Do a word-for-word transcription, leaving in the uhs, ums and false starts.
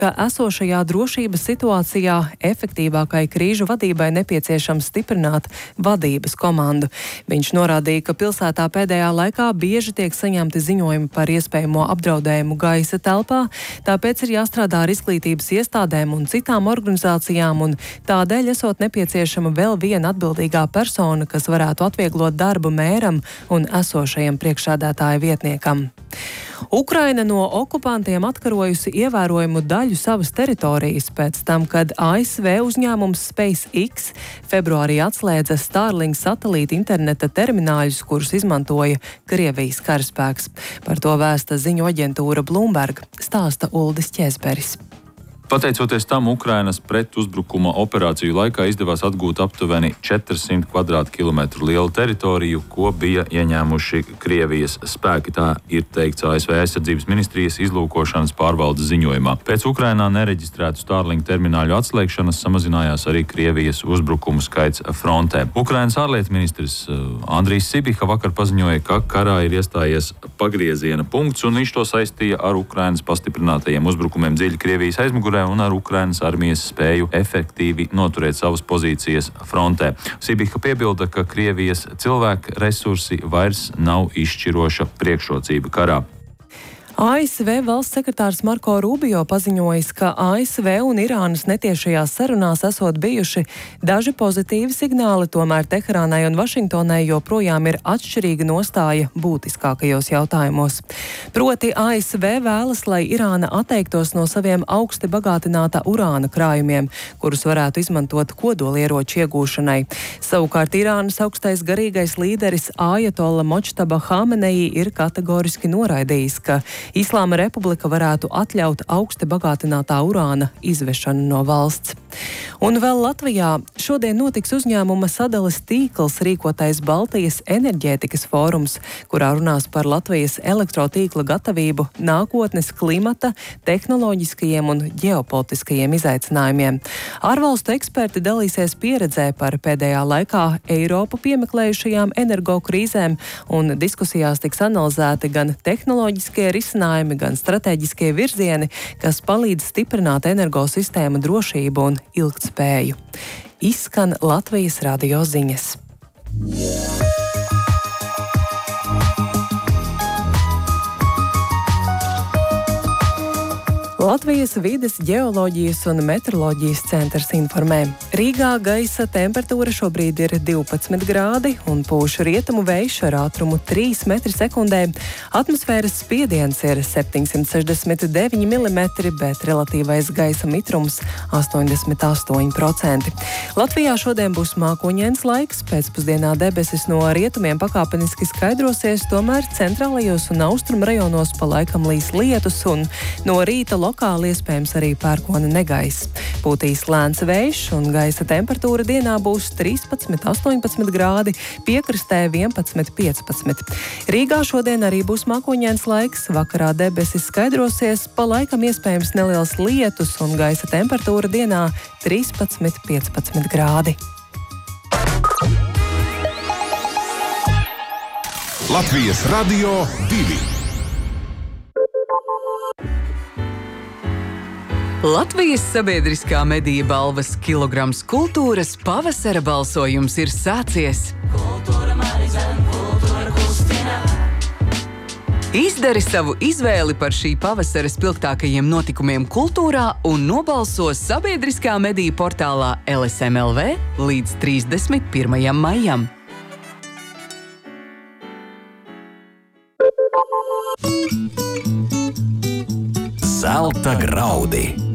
ka esošajā drošības situācijā efektīvākai krīžu vadībai nepieciešams stiprināt vadības komandu. Viņš norādīja, ka pilsētā pēdējā laikā bieži tiek saņemti ziņojumi par iespējamo apdraudējumu gaisa telpā, tāpēc ir jāstrādā ar izglītības iestādēm un citām organizācijām, un tādēļ esot nepieciešama vēl viena atbildīgā persona, kas varētu atvieglot darbu mēram un esošajam priekšsēdētāja vietniekam. Ukraina no okupantiem atkarojusi ievērojumu daļu savas teritorijas pēc tam, kad A S V uzņēmums SpaceX februārī atslēdza Starlink satelīta interneta termināļus, kurus izmantoja Krievijas karaspēks. Par to vēsta ziņu aģentūra Bloomberg, stāsta Uldis Ķēzberis. Pateicoties tam, Ukrainas pretuzbrukuma operāciju laikā izdevās atgūt aptuveni četrsimt kvadrātkilometru lielu teritoriju, ko bija ieņēmuši Krievijas spēki. Tā ir teikts A S V aizsardzības ministrijas izlūkošanas pārvaldes ziņojumā. Pēc Ukrainā nereģistrētu Starlink termināļu atslēgšanas samazinājās arī Krievijas uzbrukumu skaits frontē. Ukrainas ārlietu ministrs Andrijs Sibiha vakar paziņoja, ka karā ir iestājies pagrieziena punkts, un viņš to saistīja ar Ukrainas pastiprinātajiem uzbrukumiem dziļi Krievijas aizmugurē un ar Ukrainas armijas spēju efektīvi noturēt savas pozīcijas frontē. Sibiha piebilda, ka Krievijas cilvēku resursi vairs nav izšķiroša priekšrocība karā. A S V valsts sekretārs Marko Rubio paziņojis, ka A S V un Irānas netiešajās sarunās esot bijuši daži pozitīvi signāli, tomēr Teherānai un Vašingtonai joprojām ir atšķirīga nostāja būtiskākajos jautājumos. Proti A S V vēlas, lai Irāna atteiktos no saviem augsti bagātināta urāna krājumiem, kurus varētu izmantot kodolieroču iegūšanai. Savukārt Irānas augstais garīgais līderis Ajatolla Močtaba Hamenei ir kategoriski noraidījis, ka Islāma republika varētu atļaut augsti bagātinātā urāna izvešanu no valsts. Un vēl Latvijā šodien notiks uzņēmuma sadales tīkls rīkotais Baltijas enerģētikas fórums, kurā runās par Latvijas elektrotīkla gatavību nākotnes klimata, tehnoloģiskajiem un ģeopolitiskajiem izaicinājumiem. Ārvalstu eksperti dalīsies pieredzē par pēdējā laikā Eiropu piemeklējušajām energo krīzēm, un diskusijās tiks analizēti gan tehnoloģiskie risinājumi, gan stratēģiskie virzieni, kas palīdz stiprināt energosistēmu drošību un ilgtspēju. Izskan Latvijas radio ziņas. Latvijas vides, ģeoloģijas un meteoroloģijas centrs informē. Rīgā gaisa temperatūra šobrīd ir divpadsmit grādi un pūš rietumu vējš ar ātrumu trīs metri sekundē. Atmosfēras spiediens ir septiņsimt sešdesmit deviņi milimetri, bet relatīvais gaisa mitrums astoņdesmit astoņi procenti. Latvijā šodien būs mākoņains laiks, pēcpusdienā debesis no rietumiem pakāpeniski skaidrosies, tomēr centrālajos un austrumu rajonos pa laikam līs lietus un no rīta lokāli iespējams arī pērkona negaiss. Pūtīs lēns vējš un gaisa temperatūra dienā būs trīspadsmit astoņpadsmit grādi, piekrastē vienpadsmit piecpadsmit. Rīgā šodien arī būs mākoņains laiks, vakarā debesis skaidrosies, pa laikam iespējams neliels lietus un gaisa temperatūra dienā trīspadsmit piecpadsmit grādi. Latvijas radio divi. Latvijas sabiedriskā mediju balvas kilograms kultūras pavasara balsojums ir sācies. Kultūra marizēm, kultūra kustina. Izdari savu izvēli par šī pavasara spilgtākajiem notikumiem kultūrā un nobalso sabiedriskā mediju portālā L S M L V līdz trīsdesmit pirmajam maijam. Zelta graudi.